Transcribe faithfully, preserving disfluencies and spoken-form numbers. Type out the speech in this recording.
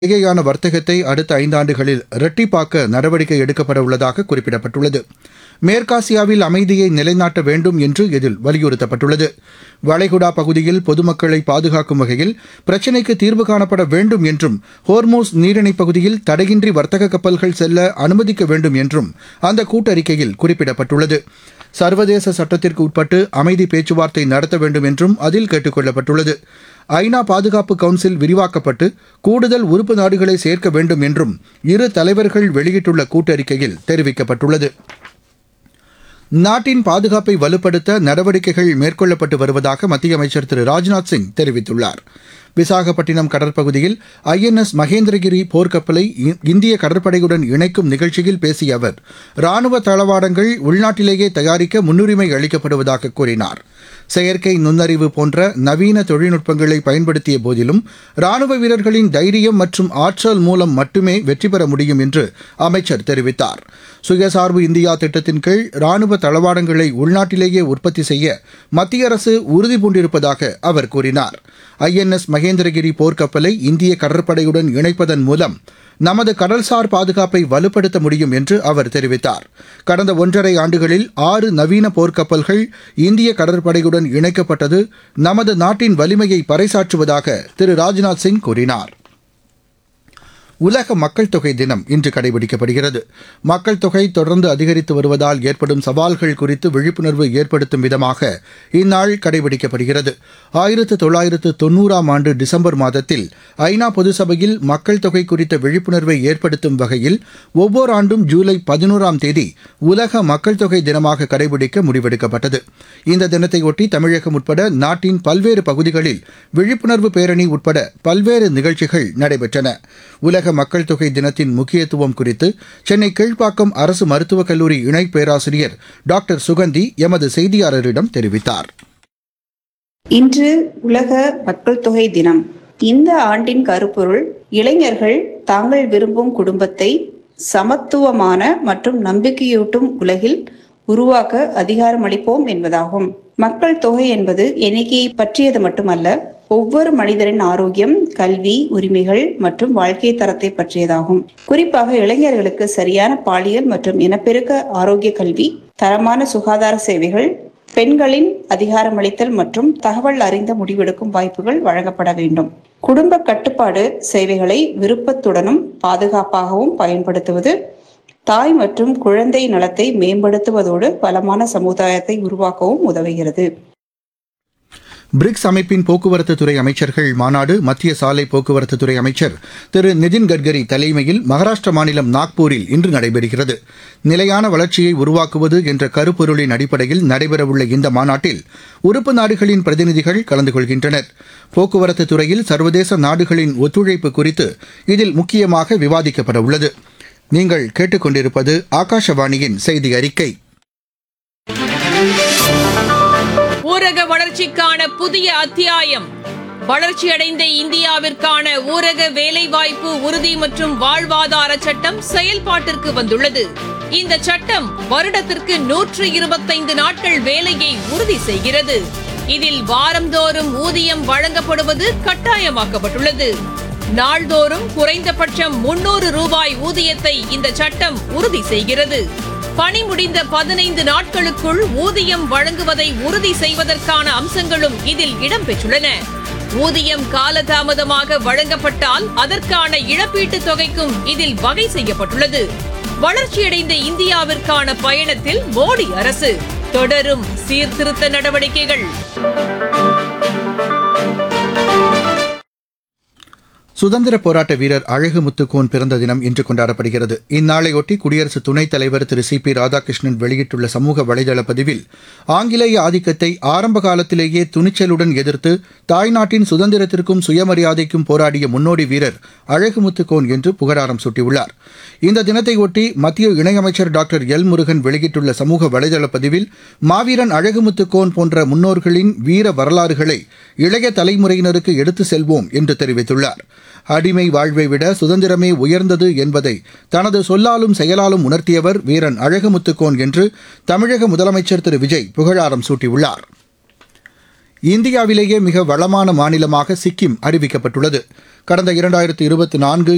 இடையேயான வர்த்தகத்தை அடுத்த ஐந்தாண்டுகளில் இரட்டிப்பாக்க நடவடிக்கை எடுக்கப்பட உள்ளதாக குறிப்பிடப்பட்டுள்ளது. மேற்காசியாவில் அமைதியை நிலைநாட்ட வேண்டும் என்று இதில் வலியுறுத்தப்பட்டுள்ளது. வளைகுடா பகுதியில் பொதுமக்களை பாதுகாக்கும் வகையில் பிரச்சினைக்கு தீர்வு காணப்பட வேண்டும் என்றும் ஹோர்மூஸ் நீரிணைப் பகுதியில் தடையின்றி வர்த்தக கப்பல்கள் செல்ல அனுமதிக்க வேண்டும் என்றும் அந்த கூட்டறிக்கையில் குறிப்பிடப்பட்டுள்ளது. சர்வதேச சட்டத்திற்கு உட்பட்டு அமைதி பேச்சுவார்த்தை நடத்த வேண்டும் என்றும் அதில் கேட்டுக் கொள்ளப்பட்டுள்ளது. ஐநா பாதுகாப்பு கவுன்சில் விரிவாக்கப்பட்டு கூடுதல் உறுப்பு நாடுகளை சேர்க்க வேண்டும் என்றும் இரு தலைவர்கள் வெளியிட்டுள்ள கூட்டறிக்கையில் தெரிவிக்கப்பட்டுள்ளது. நாட்டின் பாதுகாப்பை வலுப்படுத்த நடவடிக்கைகள் மேற்கொள்ளப்பட்டு வருவதாக மத்திய அமைச்சர் திரு ராஜ்நாத் சிங் தெரிவித்துள்ளார். விசாகப்பட்டினம் கடற்பகுதியில் ஐ என் எஸ் மகேந்திரகிரி போர்க்கப்பலை இந்திய கடற்படையுடன் இணைக்கும் நிகழ்ச்சியில் பேசிய அவர், ராணுவ தளவாடங்கள் உள்நாட்டிலேயே தயாரிக்க முன்னுரிமை அளிக்கப்படுவதாக கூறினார். செயற்கை நுண்ணறிவு போன்ற நவீன தொழில்நுட்பங்களை பயன்படுத்திய போதிலும் ராணுவ வீரர்களின் தைரியம் மற்றும் ஆற்றல் மூலம் மட்டுமே வெற்றி பெற முடியும் என்று அமைச்சர் தெரிவித்தார். சுயசார்பு இந்தியா திட்டத்தின் கீழ் ராணுவ தளவாடங்களை உள்நாட்டிலேயே உற்பத்தி செய்ய மத்திய அரசு உறுதிபூண்டிருப்பதாக அவர் கூறினார். ஐ என் எஸ் மகேந்திரகிரி போர்க்கப்பலை இந்திய கடற்படையுடன் இணைப்பதன் மூலம் நமது கடல்சார் பாதுகாப்பை வலுப்படுத்த முடியும் என்று அவர் தெரிவித்தார். கடந்த ஒன்றரை ஆண்டுகளில் ஆறு நவீன போர்க்கப்பல்கள் இந்திய கடற்படையுடன் இணைக்கப்பட்டது நமது நாட்டின் வலிமையை பறைசாற்றுவதாக திரு ராஜ்நாத் சிங் கூறினார். உலக மக்கள் தொகை தினம் இன்று கடைபிடிக்கப்படுகிறது. மக்கள் தொகை தொடர்ந்து அதிகரித்து வருவதால் ஏற்படும் சவால்கள் குறித்து விழிப்புணர்வு ஏற்படுத்தும் விதமாக இந்நாள் கடைபிடிக்கப்படுகிறது. ஆயிரத்து தொள்ளாயிரத்து தொன்னூறாம் ஆண்டு டிசம்பர் மாதத்தில் ஐநா பொதுசபையில் மக்கள் தொகை குறித்த விழிப்புணர்வை ஏற்படுத்தும் வகையில் ஒவ்வொரு ஆண்டும் ஜூலை பதினோராம் தேதி உலக மக்கள் தொகை தினமாக கடைபிடிக்க முடிவெடுக்கப்பட்டது. இந்த தினத்தையொட்டி தமிழகம் உட்பட நாட்டின் பல்வேறு பகுதிகளில் விழிப்புணர்வு பேரணி உட்பட பல்வேறு நிகழ்ச்சிகள் நடைபெற்றன. உலக மக்கள் தொகை தினத்தின் முக்கியத்துவம் குறித்து சென்னை கீழ்ப்பாக்கம் அரசு மருத்துவக் கல்லூரி இணை பேராசிரியர் டாக்டர் சுகந்தி எமது செய்தியாளரிடம் தெரிவித்தார். இன்று உலக மக்கள் தொகை தினம். இந்த ஆண்டின் கருப்பொருள் இளைஞர்கள் தாங்கள் விரும்பும் குடும்பத்தை சமத்துவமான மற்றும் நம்பிக்கையூட்டும் உலகில் உருவாக்க அதிகாரமளிப்போம் என்பதாகும். மக்கள் தொகை என்பது எண்ணிக்கையை பற்றியது மட்டுமல்ல, ஒவ்வொரு மனிதரின் ஆரோக்கியம், கல்வி, உரிமைகள் மற்றும் வாழ்க்கை தரத்தை பற்றியதாகும். குறிப்பாக இளைஞர்களுக்கு சரியான பாலியல் மற்றும் இனப்பெருக்க ஆரோக்கிய கல்வி, தரமான சுகாதார சேவைகள், பெண்களின் அதிகாரமளித்தல் மற்றும் தகவல் அறிந்த முடிவெடுக்கும் வாய்ப்புகள் வழங்கப்பட வேண்டும். குடும்ப கட்டுப்பாடு சேவைகளை விருப்பத்துடனும் பாதுகாப்பாகவும் பயன்படுத்துவது தாய் மற்றும் குழந்தை நலத்தை மேம்படுத்துவதோடு பலமான சமுதாயத்தை உருவாக்கவும் உதவுகிறது. பிரிக்ஸ் அமைப்பின் போக்குவரத்து துறை அமைச்சர்கள் மாநாடு மத்திய சாலை போக்குவரத்து துறை அமைச்சர் திரு நிதின் கட்கரி தலைமையில் மகாராஷ்டிர மாநிலம் நாக்பூரில் இன்று நடைபெறுகிறது. நிலையான வளர்ச்சியை உருவாக்குவது என்ற கருப்பொருளின் அடிப்படையில் நடைபெறவுள்ள இந்த மாநாட்டில் உறுப்பு நாடுகளின் பிரதிநிதிகள் கலந்து கொள்கின்றனர். போக்குவரத்து துறையில் சர்வதேச நாடுகளின் ஒத்துழைப்பு குறித்து இதில் முக்கியமாக விவாதிக்கப்பட உள்ளது. நீங்கள் கேட்டுக்கொண்டிருப்பது ஆகாஷவாணியின் செய்தி அறிக்கை. ஊரக வளர்ச்சிக்கான புதிய அத்தியாயம். வளர்ச்சியடைந்த இந்தியாவிற்கான ஊரக வேலைவாய்ப்பு உறுதி மற்றும் வாழ்வாதார சட்டம் செயல்பாட்டிற்கு வந்துள்ளது. இந்த சட்டம் வருடத்திற்கு நூற்று இருபத்தைந்து நாட்கள் வேலையை உறுதி செய்கிறது. இதில் வாரந்தோறும் ஊதியம் வழங்கப்படுவது கட்டாயமாக்கப்பட்டுள்ளது. நாள்தோறும் குறைந்தபட்சம் முன்னூறு ரூபாய் ஊதியத்தை இந்த சட்டம் உறுதி செய்கிறது. பணி முடிந்த பதினைந்து நாட்களுக்குள் ஊதியம் வழங்குவதை உறுதி செய்வதற்கான அம்சங்களும் இதில் இடம்பெற்றுள்ளன. ஊதியம் காலதாமதமாக வழங்கப்பட்டால் அதற்கான இழப்பீட்டுத் தொகைக்கும் இதில் வகை செய்யப்பட்டுள்ளது. வளர்ச்சியடைந்த இந்தியாவிற்கான பயணத்தில் மோடி அரசு தொடரும் சீர்திருத்த நடவடிக்கைகள். சுதந்திர போராட்ட வீரர் அழகுமுத்துக்கோன் பிறந்த தினம் இன்று கொண்டாடப்படுகிறது. இந்நாளையொட்டி குடியரசு துணைத் தலைவர் திரு சி பி ராதாகிருஷ்ணன் வெளியிட்டுள்ள சமூக வலைதள பதிவில், ஆங்கிலேய ஆதிக்கத்தை ஆரம்ப காலத்திலேயே துணிச்சலுடன் எதிர்த்து தாய்நாட்டின் சுதந்திரத்திற்கும் சுயமரியாதைக்கும் போராடிய முன்னோடி வீரர் அழகுமுத்துக்கோன் என்று புகழாரம் சூட்டியுள்ளார். இந்த தினத்தையொட்டி மத்திய இணையமைச்சர் டாக்டர் எல் முருகன் வெளியிட்டுள்ள சமூக வலைதள பதிவில், மாவீரன் அழகுமுத்துக்கோன் போன்ற முன்னோர்களின் வீர வரலாறுகளை இளைய தலைமுறையினருக்கு எடுத்து செல்வோம் என்று தெரிவித்துள்ளார். அடிமை வாழ்வை விட சுதந்திரமே உயர்ந்தது என்பதை தனது சொல்லாலும் செயலாலும் உணர்த்தியவர் வீரன் அழகுமுத்துக்கோன் என்று தமிழக முதலமைச்சர் திரு விஜய் புகழாரம் சூட்டியுள்ளார். இந்தியாவிலேயே மிக வளமான மாநிலமாக சிக்கிம் அறிவிக்கப்பட்டுள்ளது. கடந்த இரண்டாயிரத்து இருபத்தி நான்கு